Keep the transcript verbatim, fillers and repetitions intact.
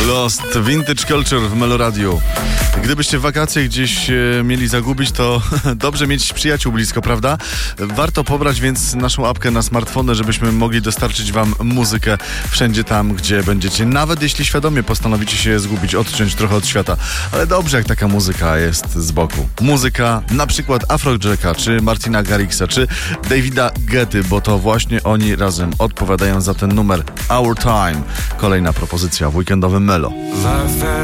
Lost Vintage Culture w Meloradiu. Gdybyście wakacje gdzieś e, mieli zagubić, to dobrze mieć przyjaciół blisko, prawda? Warto pobrać więc naszą apkę na smartfony, żebyśmy mogli dostarczyć wam muzykę wszędzie tam, gdzie będziecie. Nawet jeśli świadomie postanowicie się zgubić, odciąć trochę od świata. Ale dobrze, jak taka muzyka jest z boku. Muzyka na przykład Afrojacka, czy Martina Garrixa, czy Davida Guetty, bo to właśnie oni razem odpowiadają za ten numer Our Time. Kolejna propozycja w weekendowym Melo.